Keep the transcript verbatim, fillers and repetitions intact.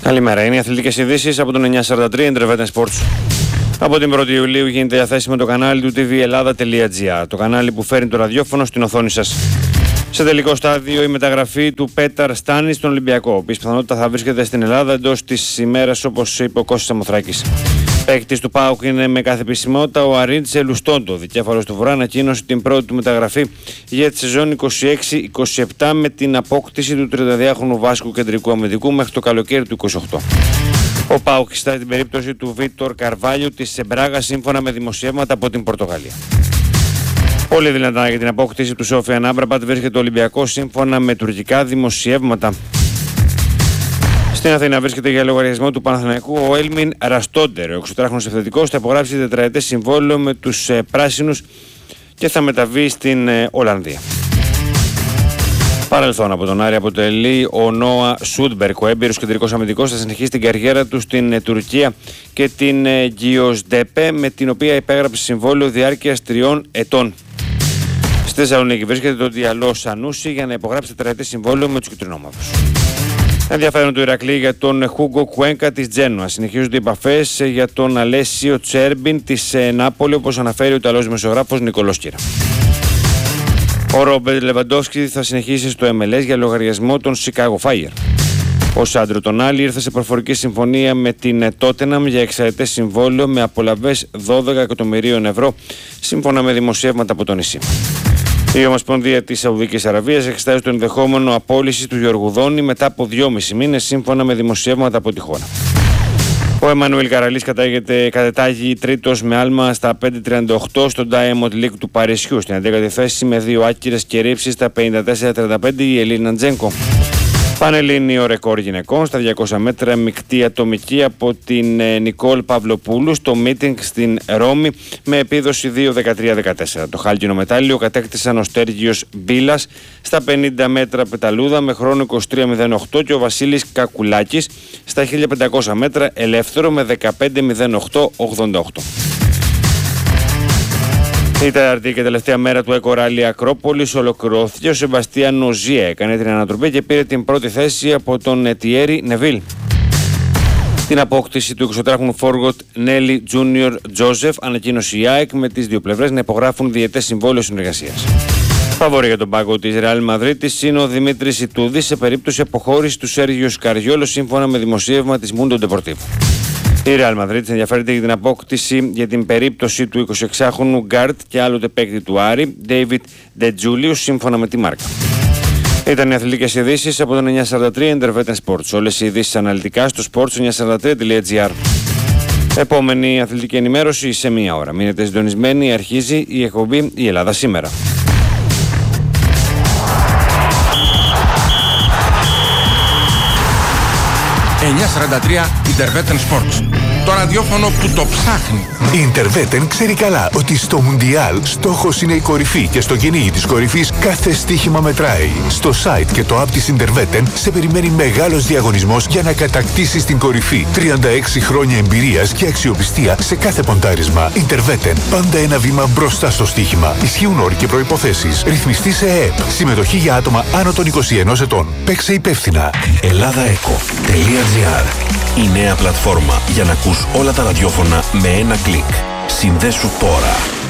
Καλημέρα. Είναι οι αθλητικές ειδήσεις από τον εννιακόσια σαράντα τρία Intervetten Sports. Από την πρώτη Ιουλίου γίνεται διαθέσιμο το κανάλι του τι βι Ελλάδα τελεία τζι άρ, το κανάλι που φέρνει το ραδιόφωνο στην οθόνη σας. Σε τελικό στάδιο η μεταγραφή του Πέταρ Στάνη στον Ολυμπιακό, ο οποίος πιθανότητα θα βρίσκεται στην Ελλάδα εντός της ημέρας, όπως είπε ο Κώστας Σαμοθράκης. Παίκτης του ΠΑΟΚ είναι με κάθε επισημότητα ο Αρίντσε Λουστόντο. Δικέφαλος του Βορρά ανακοίνωσε την πρώτη του μεταγραφή για τη σεζόν είκοσι έξι είκοσι επτά με την απόκτηση του τριανταδυάχρονου Βάσκου κεντρικού αμυντικού μέχρι το καλοκαίρι του είκοσι οκτώ. Ο ΠΑΟΚ κοιτάζει την περίπτωση του Βίτορ Καρβάλιου της Μπράγα σύμφωνα με δημοσιεύματα από την Πορτογαλία. Πολύ δυνατά για την απόκτηση του Σόφιαν Άμπραμπατ βρίσκεται το Ολυμπιακό σύμφωνα με τουρκικά δημοσιεύματα. Στην Αθήνα βρίσκεται για λογαριασμό του Παναθηναϊκού ο Έλμιν Ραστόντερ. Ο εξωτράχονος ευθετικός θα υπογράψει τετραετές συμβόλαιο με τους ε, πράσινους και θα μεταβεί στην ε, Ολλανδία. Παρελθόν από τον Άρη αποτελεί ο Νόα Σούντμπερκ. Ο έμπειρος κεντρικός αμυντικός θα συνεχίσει την καριέρα του στην ε, Τουρκία και την ε, Γκιοσντέπε, με την οποία υπέγραψε συμβόλαιο διάρκειας τριών ετών. Στη Θεσσαλονίκη βρίσκεται το Διαλό Σανούσι για να υπογράψει τετραετές συμβόλαιο με τους κυτρινόμαυρους. Ενδιαφέρον του Ηρακλή για τον Χούγκο Κουένκα της Τζένουα. Συνεχίζονται οι επαφές για τον Αλέσιο Τσέρμπιν της Νάπολη, όπως αναφέρει ο Ιταλός δημοσιογράφος Νικολός Κύρα. Ο Ρόμπερτ Λεβαντόφσκι θα συνεχίσει στο εμ ελ ες για λογαριασμό των Chicago Fire. Ο Σάντρο Τονάλι ήρθε σε προφορική συμφωνία με την Τότεναμ για εξαετές συμβόλαιο με απολαβές δώδεκα εκατομμυρίων ευρώ, σύμφωνα με δημοσιεύματα από το νησί. Η Ομοσπονδία της Σαουδικής Αραβίας εξετάζει το ενδεχόμενο απόλυση του Γεωργουδόνη μετά από δυόμισι μήνες, σύμφωνα με δημοσιεύματα από τη χώρα. Ο Εμμανουήλ Καραλής κατετάγει τρίτος με άλμα στα πέντε τριάντα οκτώ στο Diamond League του Παρισιού. Στην έντεκατη θέση με δύο άκυρες και ρήψεις στα πενήντα τέσσερα τριάντα πέντε η Ελίνα Τζένκο. Πανελλήνιο ρεκόρ γυναικών στα διακόσια μέτρα μεικτή ατομική από την Νικόλ Παυλοπούλου στο meeting στην Ρώμη με επίδοση δύο δεκατρία δεκατέσσερα. Το χάλκινο μετάλλιο κατέκτησαν ο Στέργιος Μπίλας στα πενήντα μέτρα πεταλούδα με χρόνο είκοσι τρία μηδέν οκτώ και ο Βασίλης Κακουλάκης στα χίλια πεντακόσια μέτρα ελεύθερο με δεκαπέντε μηδέν οκτώ ογδόντα οκτώ. Η τέταρτη και τελευταία μέρα του Eco Rally Ακρόπολης ολοκληρώθηκε. Ο Σεμπαστιάν Οζία έκανε την ανατροπή και πήρε την πρώτη θέση από τον Τιέρι Νεβίλ. Την απόκτηση του εξωτράχονου Φόργοτ Νέλι Τζούνιορ Τζόζεφ ανακοίνωσε η ΑΕΚ, με τις δύο πλευρές να υπογράφουν διετές συμβόλαιο συνεργασίας. Φαβορί για τον πάγκο της Ρεάλ Μαδρίτης είναι ο Δημήτρης Ιτούδης σε περίπτωση αποχώρησης του Σέργιο Σκαριόλο, σύμφωνα με δημοσίευμα της Mundo Deportivo. Η Real Madrid ενδιαφέρεται για την απόκτηση για την περίπτωση του εικοσιεξάχρονου γκάρτ και άλλοτε παίκτη του Άρη, David De Julius, σύμφωνα με τη μάρκα. Ήταν οι αθλητικές ειδήσεις από τον εννιακόσια σαράντα τρία Intervetten Sports. Όλες οι ειδήσεις αναλυτικά στο sports εννιακόσια σαράντα τρία τελεία τζι άρ. Επόμενη αθλητική ενημέρωση σε μία ώρα. Μείνετε συντονισμένοι, αρχίζει η εκπομπή «Η Ελλάδα σήμερα». εννιακόσια σαράντα τρία Intervetten Sports. Το ραδιόφωνο που το ψάχνει. Η Intervetten ξέρει καλά ότι στο Μουντιάλ στόχος είναι η κορυφή και στο κυνήγι της κορυφής κάθε στοίχημα μετράει. Στο site και το app της Intervetten σε περιμένει μεγάλος διαγωνισμός για να κατακτήσεις την κορυφή. τριάντα έξι χρόνια εμπειρίας και αξιοπιστία σε κάθε ποντάρισμα. Intervetten, πάντα ένα βήμα μπροστά στο στοίχημα. Ισχύουν όροι και προϋποθέσεις. Ρυθμιστή σε ΕΕΠ. Συμμετοχή για άτομα άνω των είκοσι ενός ετών. Παίξε υπεύθυνα. ελλάδαεκο τελεία τζι άρ. Η νέα πλατφόρμα για να ακούς όλα τα ραδιόφωνα με ένα κλικ. Συνδέσου τώρα.